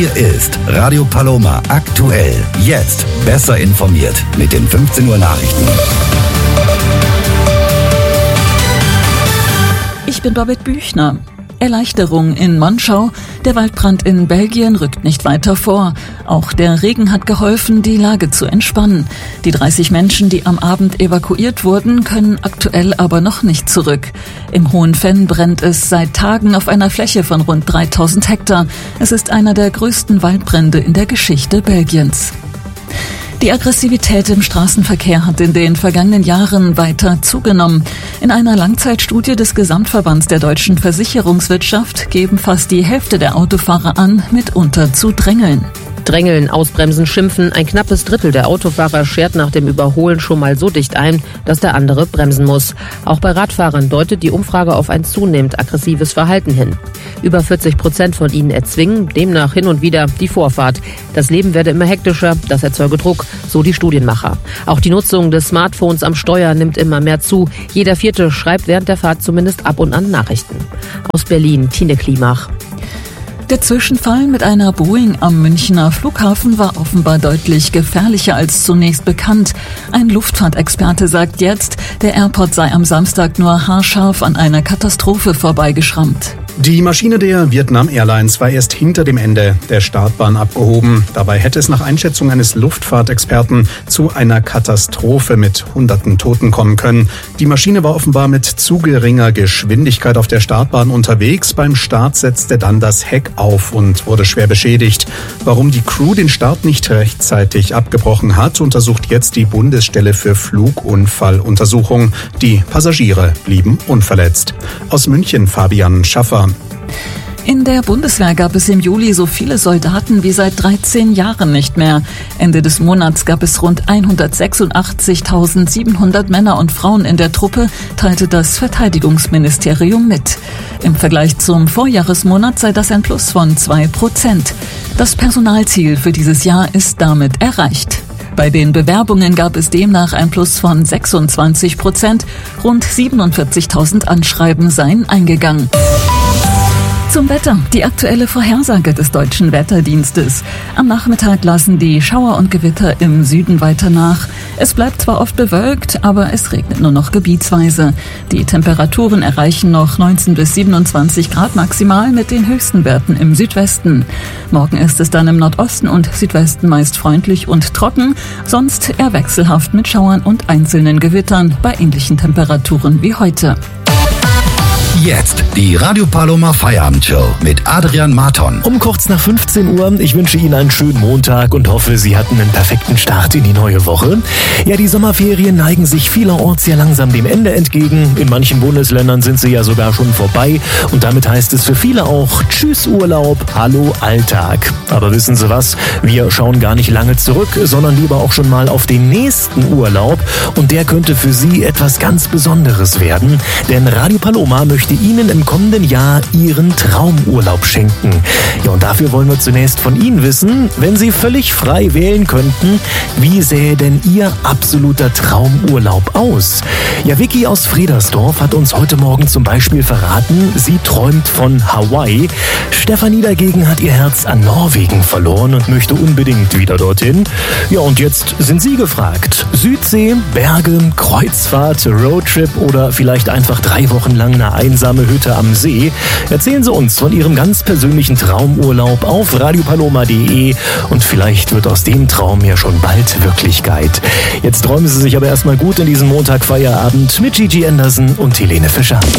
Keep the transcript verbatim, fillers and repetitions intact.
Hier ist Radio Paloma aktuell. Jetzt besser informiert mit den fünfzehn Uhr Nachrichten. Ich bin Babette Büchner. Erleichterung in Monschau. Der Waldbrand in Belgien rückt nicht weiter vor. Auch der Regen hat geholfen, die Lage zu entspannen. Die dreißig Menschen, die am Abend evakuiert wurden, können aktuell aber noch nicht zurück. Im Hohen Venn brennt es seit Tagen auf einer Fläche von rund dreitausend Hektar. Es ist einer der größten Waldbrände in der Geschichte Belgiens. Die Aggressivität im Straßenverkehr hat in den vergangenen Jahren weiter zugenommen. In einer Langzeitstudie des Gesamtverbands der deutschen Versicherungswirtschaft geben fast die Hälfte der Autofahrer an, mitunter zu drängeln. Drängeln, ausbremsen, schimpfen. Ein knappes Drittel der Autofahrer schert nach dem Überholen schon mal so dicht ein, dass der andere bremsen muss. Auch bei Radfahrern deutet die Umfrage auf ein zunehmend aggressives Verhalten hin. Über vierzig Prozent von ihnen erzwingen demnach hin und wieder die Vorfahrt. Das Leben werde immer hektischer, das erzeuge Druck, so die Studienmacher. Auch die Nutzung des Smartphones am Steuer nimmt immer mehr zu. Jeder Vierte schreibt während der Fahrt zumindest ab und an Nachrichten. Aus Berlin, Tine Klimach. Der Zwischenfall mit einer Boeing am Münchner Flughafen war offenbar deutlich gefährlicher als zunächst bekannt. Ein Luftfahrtexperte sagt jetzt, der Airport sei am Samstag nur haarscharf an einer Katastrophe vorbeigeschrammt. Die Maschine der Vietnam Airlines war erst hinter dem Ende der Startbahn abgehoben. Dabei hätte es nach Einschätzung eines Luftfahrtexperten zu einer Katastrophe mit hunderten Toten kommen können. Die Maschine war offenbar mit zu geringer Geschwindigkeit auf der Startbahn unterwegs. Beim Start setzte dann das Heck auf und wurde schwer beschädigt. Warum die Crew den Start nicht rechtzeitig abgebrochen hat, untersucht jetzt die Bundesstelle für Flugunfalluntersuchung. Die Passagiere blieben unverletzt. Aus München Fabian Schaffer. In der Bundeswehr gab es im Juli so viele Soldaten wie seit dreizehn Jahren nicht mehr. Ende des Monats gab es rund hundertsechsundachtzigtausendsiebenhundert Männer und Frauen in der Truppe, teilte das Verteidigungsministerium mit. Im Vergleich zum Vorjahresmonat sei das ein Plus von zwei Prozent. Das Personalziel für dieses Jahr ist damit erreicht. Bei den Bewerbungen gab es demnach ein Plus von sechsundzwanzig Prozent. Rund siebenundvierzigtausend Anschreiben seien eingegangen. Zum Wetter. Die aktuelle Vorhersage des Deutschen Wetterdienstes. Am Nachmittag lassen die Schauer und Gewitter im Süden weiter nach. Es bleibt zwar oft bewölkt, aber es regnet nur noch gebietsweise. Die Temperaturen erreichen noch neunzehn bis siebenundzwanzig Grad maximal mit den höchsten Werten im Südwesten. Morgen ist es dann im Nordosten und Südwesten meist freundlich und trocken, sonst eher wechselhaft mit Schauern und einzelnen Gewittern bei ähnlichen Temperaturen wie heute. Jetzt die Radio Paloma Feierabendshow mit Adrian Marton. Um kurz nach fünfzehn Uhr. Ich wünsche Ihnen einen schönen Montag und hoffe, Sie hatten einen perfekten Start in die neue Woche. Ja, die Sommerferien neigen sich vielerorts ja langsam dem Ende entgegen. In manchen Bundesländern sind sie ja sogar schon vorbei. Und damit heißt es für viele auch Tschüss Urlaub, Hallo Alltag. Aber wissen Sie was? Wir schauen gar nicht lange zurück, sondern lieber auch schon mal auf den nächsten Urlaub. Und der könnte für Sie etwas ganz Besonderes werden. Denn Radio Paloma möchte Ihnen im kommenden Jahr Ihren Traumurlaub schenken. Ja, und dafür wollen wir zunächst von Ihnen wissen, wenn Sie völlig frei wählen könnten, wie sähe denn Ihr absoluter Traumurlaub aus? Ja, Vicky aus Fredersdorf hat uns heute Morgen zum Beispiel verraten, sie träumt von Hawaii. Stefanie dagegen hat ihr Herz an Norwegen verloren und möchte unbedingt wieder dorthin. Ja, und jetzt sind Sie gefragt. Südsee, Berge, Kreuzfahrt, Roadtrip oder vielleicht einfach drei Wochen lang eine einsame Hütte am See. Erzählen Sie uns von Ihrem ganz persönlichen Traumurlaub auf radiopaloma punkt de und vielleicht wird aus dem Traum ja schon bald Wirklichkeit. Jetzt träumen Sie sich aber erstmal gut in diesem Montag Feierabend mit Gigi Anderson und Helene Fischer.